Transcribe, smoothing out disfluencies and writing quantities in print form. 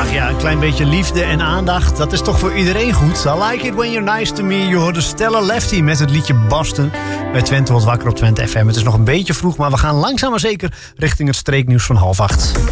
Ach ja, een klein beetje liefde en aandacht, dat is toch voor iedereen goed. I like it when you're nice to me. Je hoorde Stella Lefty met het liedje Boston bij Twente wordt wakker op Twente FM. Het is nog een beetje vroeg, maar we gaan langzaam maar zeker richting het streeknieuws van 7:30.